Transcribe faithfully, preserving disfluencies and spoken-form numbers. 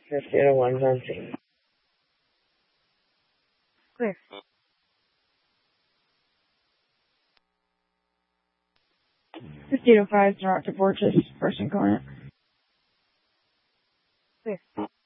fifty to one venting. Clear. fifty to five, direct to Borges, first incarnate. Clear.